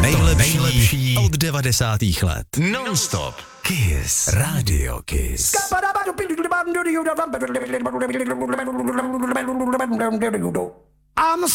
nejlepší od 90. let. Non-stop. Kiss. Radio Kiss. I'm